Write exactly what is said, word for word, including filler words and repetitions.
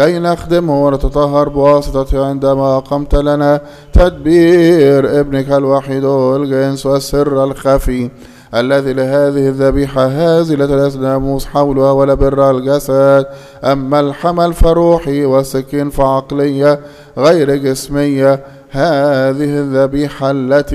كي نخدمه ونتطهر بواسطته عندما أقمت لنا تدبير ابنك الوحيد الجنس والسر الخفي الذي لهذه الذبيحة هازلة ثلاث ناموس حولها ولا بر الجسد، أما الحمل فروحي والسكين فعقلية غير جسمية. هذه الذبيحة التي